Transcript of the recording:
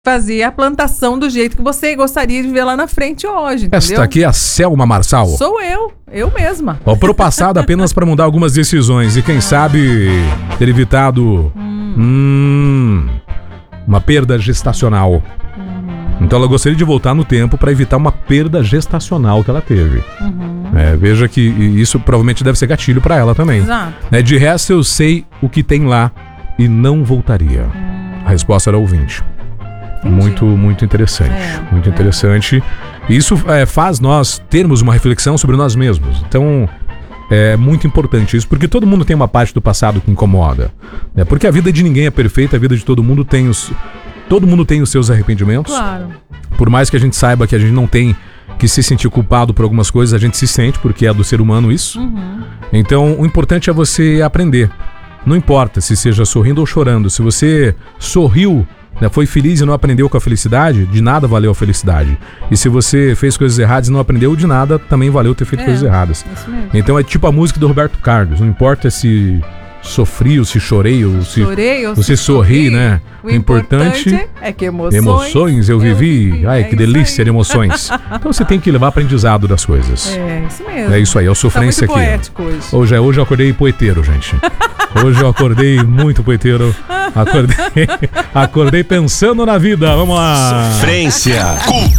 fazer a plantação do jeito que você gostaria de ver lá na frente hoje, entendeu? Esta aqui é a Selma Marçal. Sou eu mesma. Ó, pro passado apenas para mudar algumas decisões e quem sabe ter evitado uma perda gestacional. Então ela gostaria de voltar no tempo para evitar uma perda gestacional que ela teve. Veja que isso provavelmente deve ser gatilho para ela também. Exato. De resto eu sei o que tem lá e não voltaria. A resposta era ouvinte. Entendi. Muito interessante. Muito interessante. Isso faz nós termos uma reflexão sobre nós mesmos. Então é muito importante isso, porque todo mundo tem uma parte do passado que incomoda. Porque a vida de ninguém é perfeita, a vida de todo mundo tem Todo mundo tem os seus arrependimentos. Claro. Por mais que a gente saiba que a gente não tem que se sentir culpado por algumas coisas, a gente se sente, porque é do ser humano isso. Então, o importante é você aprender. Não importa se seja sorrindo ou chorando. Se você sorriu, foi feliz e não aprendeu com a felicidade, de nada valeu a felicidade. E se você fez coisas erradas e não aprendeu, de nada também valeu ter feito coisas erradas. Isso mesmo. Então é tipo a música do Roberto Carlos. Não importa se sofri ou se chorei ou se você sorri, né? O importante é que emoções eu vivi. Ai, que delícia de emoções. Então você tem que levar aprendizado das coisas. É, isso mesmo. É isso aí, é o sofrência tá muito aqui. poético hoje. Hoje eu acordei poeteiro, gente. Hoje eu acordei muito poeteiro. Acordei pensando na vida. Vamos lá. Sofrência.